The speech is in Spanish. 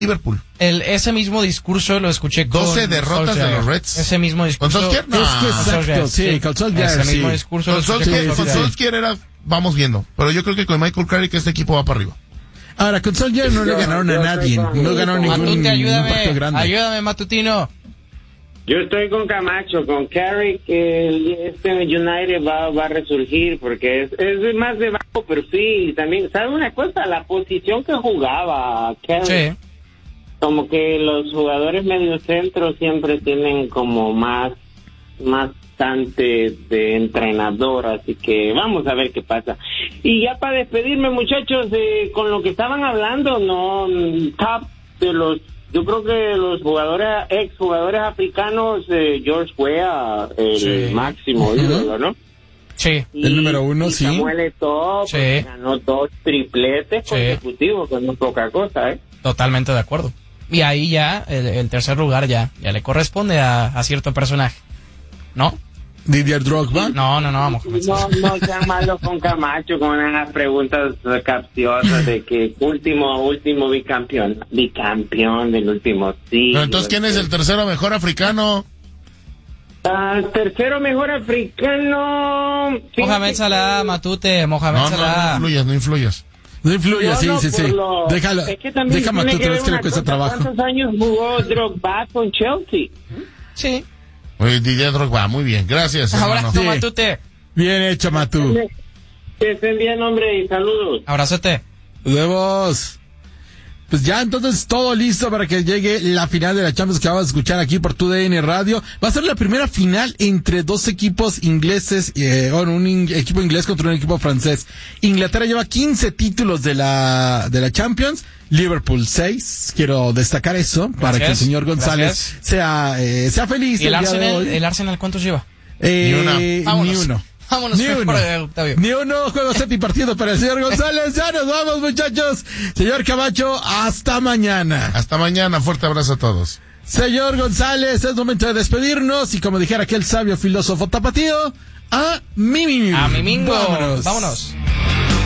Liverpool. Ese mismo discurso lo escuché con 12 derrotas de los Reds. Ese mismo discurso. ¿Con Solskjaer? No. Exacto, sí, con Solskjaer. Ese mismo discurso. Con Solskjaer era, vamos viendo. Pero yo creo que con Michael Carrick este equipo va para arriba. Ahora, con Solskjaer no le ganaron a nadie. No ganaron ningún Matute, partido grande. Ayúdame, Matutino. Yo estoy con Camacho, con Carrick, este United va a resurgir porque es más de bajo perfil. También, ¿sabes una cosa? La posición que jugaba Carrick, Sí. como que los jugadores mediocentros siempre tienen como más de entrenador, así que vamos a ver qué pasa. Y ya para despedirme, muchachos, con lo que estaban hablando, no top de los, yo creo que los exjugadores africanos, George Weah, el máximo ídolo, ¿no? Sí. El número 1, sí. Samuel Eto'o, Sí. ganó 2 tripletes consecutivos, que no es poca cosa, Totalmente de acuerdo. Y ahí ya, el tercer lugar ya le corresponde a cierto personaje, ¿no? Didier Drogba. No, vamos. No sean malos con Camacho con esas preguntas capciosas de que último bicampeón del último siglo. Pero entonces, ¿quién es el tercero mejor africano? Tercero mejor africano. Mohamed Salah, Matute, Mohamed Salah. No influyas. No influye, sí. Déjalo. Es que también Deja Matute, es que le cuesta trabajo. ¿Cuántos años jugó Drogba con Chelsea? Sí. Oye, Didier Drogba, muy bien, gracias. Ahora hermano. tú, Matute. Bien hecho, Matú. Que estén bien, hombre, y saludos. Abrazote. Nos vemos. Pues ya entonces todo listo para que llegue la final de la Champions que vamos a escuchar aquí por TUDN Radio. Va a ser la primera final entre dos equipos ingleses, un equipo inglés contra un equipo francés. Inglaterra lleva 15 títulos de la Champions, Liverpool 6. Quiero destacar eso para que el señor González sea feliz. ¿Y el día de hoy. Arsenal cuántos lleva? Ni uno. Vámonos, Ni uno. Octavio. Ni uno, juego set y partido para el señor González. Ya nos vamos, muchachos. Señor Camacho, hasta mañana. Hasta mañana, fuerte abrazo a todos. Señor González, es momento de despedirnos y como dijera aquel sabio filósofo tapatío, a mi Vámonos.